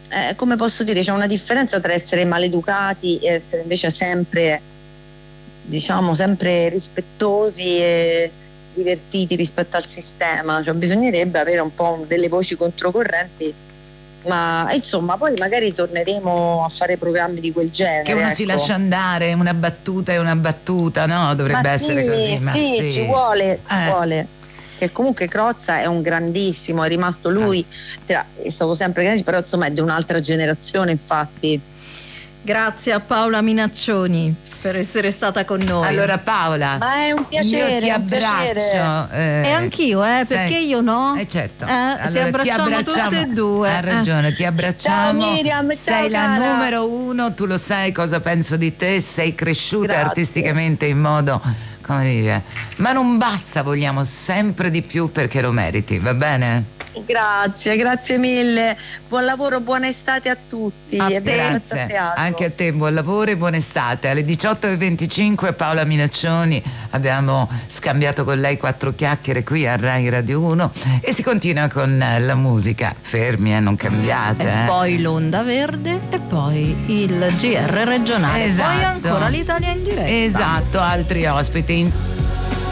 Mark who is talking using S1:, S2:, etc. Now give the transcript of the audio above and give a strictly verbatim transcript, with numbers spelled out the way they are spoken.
S1: eh, come posso dire, c'è una differenza tra essere maleducati e essere invece sempre, diciamo, sempre rispettosi e divertiti rispetto al sistema, cioè bisognerebbe avere un po' delle voci controcorrenti, ma insomma poi magari torneremo a fare programmi di quel genere,
S2: che uno
S1: ecco.
S2: si lascia andare, una battuta è una battuta, no? Dovrebbe
S1: ma
S2: essere
S1: sì,
S2: così, ma
S1: sì,
S2: sì,
S1: ci vuole, ci
S2: eh.
S1: vuole. Che comunque Crozza è un grandissimo, è rimasto lui, tra, è stato sempre grande, però insomma è di un'altra generazione, infatti.
S3: Grazie a Paola Minaccioni per essere stata con noi.
S2: Allora Paola,
S1: ma è un piacere,
S2: io ti
S1: è un
S2: abbraccio, eh,
S3: e anch'io, eh, perché
S2: sei,
S3: io no?
S2: Eh certo.
S3: Eh,
S2: allora,
S3: ti abbracciamo
S2: ti
S3: tutte e due.
S2: Hai ragione,
S3: eh.
S2: ti abbracciamo.
S1: Ciao Miriam, ciao
S2: sei
S1: cara.
S2: la numero uno, tu lo sai cosa penso di te, sei cresciuta
S1: Grazie.
S2: artisticamente in modo, come dire, ma non basta, vogliamo sempre di più perché lo meriti, va bene?
S1: Grazie, grazie mille. Buon lavoro, buona estate a tutti.
S2: A
S1: e
S2: te,
S1: buon
S2: grazie.
S1: teatro.
S2: Anche a te, buon lavoro e buona estate. Alle diciotto e venticinque Paola Minaccioni, abbiamo scambiato con lei quattro chiacchiere qui a Rai Radio uno e si continua con la musica. Fermi, eh, non cambiate.
S3: E
S2: eh.
S3: poi l'Onda Verde e poi il G R regionale.
S2: Esatto.
S3: Poi ancora l'Italia in diretta.
S2: Esatto, altri ospiti.